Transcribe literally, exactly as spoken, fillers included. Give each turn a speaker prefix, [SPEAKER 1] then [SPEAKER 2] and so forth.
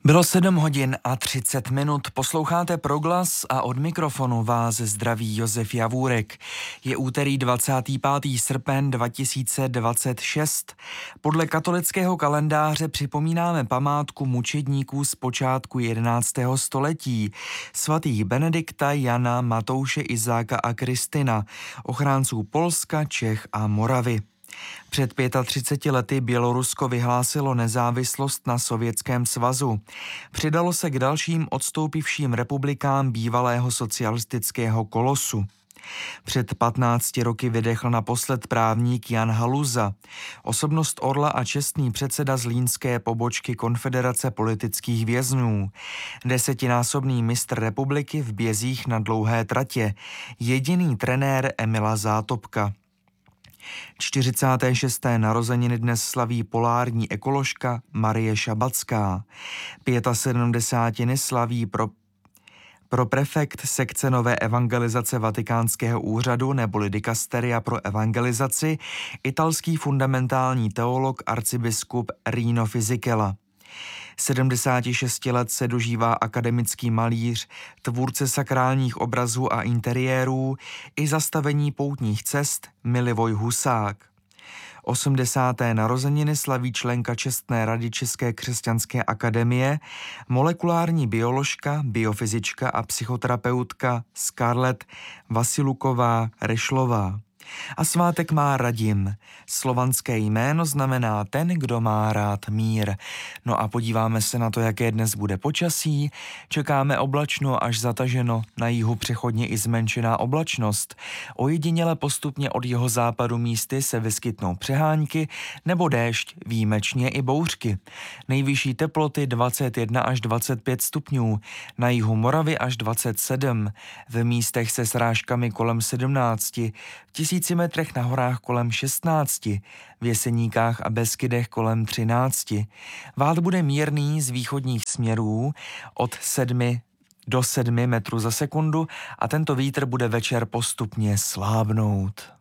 [SPEAKER 1] Bylo sedm hodin a třicet minut, posloucháte Proglas a od mikrofonu vás zdraví Josef Javůrek. Je úterý dvacátý pátý srpen dva tisíce dvacet šest. Podle katolického kalendáře připomínáme památku mučedníků z počátku jedenáctého století, svatých Benedikta, Jana, Matouše, Izáka a Kristina, ochránců Polska, Čech a Moravy. Před třiceti pěti lety Bělorusko vyhlásilo nezávislost na Sovětském svazu. Přidalo se k dalším odstoupivším republikám bývalého socialistického kolosu. Před patnácti roky vydechl naposled právník Jan Haluza, osobnost orla a čestný předseda zlínské pobočky Konfederace politických vězňů, desetinásobný mistr republiky v bězích na dlouhé tratě, jediný trenér Emila Zátopka. čtyřicáté šesté narozeniny dnes slaví polární ekoložka Marie Šabacká. sedmdesátiny slaví pro, pro prefekt sekce nové evangelizace Vatikánského úřadu neboli dikasteria pro evangelizaci italský fundamentální teolog arcibiskup Rino Fisichella. sedmdesáti šesti let se dožívá akademický malíř, tvůrce sakrálních obrazů a interiérů i zastavení poutních cest Milivoj Husák. osmdesáté narozeniny slaví členka čestné rady České křesťanské akademie, molekulární bioložka, biofyzička a psychoterapeutka Scarlett Vasiluková-Rešlová. A svátek má Radim. Slovanské jméno znamená ten, kdo má rád mír. No a podíváme se na to, jaké dnes bude počasí. Čekáme oblačno až zataženo, na jihu přechodně i zmenšená oblačnost. Ojediněle postupně od jihozápadu místy se vyskytnou přehánky nebo déšť, výjimečně i bouřky. Nejvyšší teploty dvacet jedna až dvacet pět stupňů, na jihu Moravy až dvacet sedm, v místech se srážkami kolem sedmnácti, v tisíci metrech na horách kolem šestnácti, v Jeseníkách a Beskydech kolem třinácti. Vád bude mírný z východních směrů od sedmi do sedmi metrů za sekundu a tento vítr bude večer postupně slábnout.